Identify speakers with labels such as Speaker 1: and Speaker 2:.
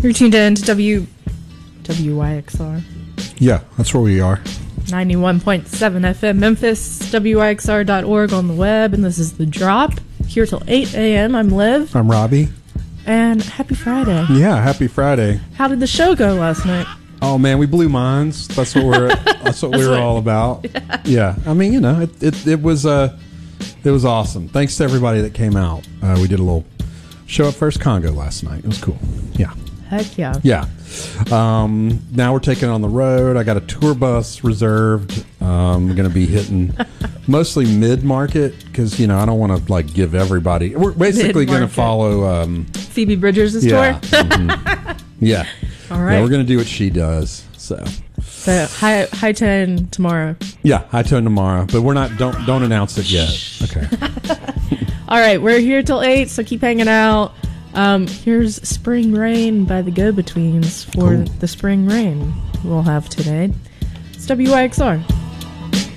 Speaker 1: You're tuned in to WYXR.
Speaker 2: Yeah, that's where we are.
Speaker 1: 91.7 FM Memphis, WYXR.org on the web, and this is The Drop. Here till 8 a.m. I'm Liv.
Speaker 2: I'm Robbie.
Speaker 1: And happy Friday.
Speaker 2: Yeah, happy Friday.
Speaker 1: How did the show go last night?
Speaker 2: Oh man, we blew minds. That's what we were all about. Yeah. I mean, it was awesome. Thanks to everybody that came out. We did a little show at First Congo last night. It was cool. Yeah.
Speaker 1: Heck yeah.
Speaker 2: Yeah. Now we're taking it on the road. I got a tour bus reserved. I'm going to be hitting mostly mid-market because, I don't want to, give everybody. We're basically going to follow...
Speaker 1: Phoebe Bridgers' tour?
Speaker 2: Mm-hmm. Yeah.
Speaker 1: All right.
Speaker 2: Yeah, we're going to do what she does. So
Speaker 1: high 10 tomorrow.
Speaker 2: Yeah, high 10 tomorrow. But we're not... Don't announce it yet. Okay.
Speaker 1: All right. We're here till 8, so keep hanging out. Here's Spring Rain by the Go-Betweens for the spring rain we'll have today. It's WYXR.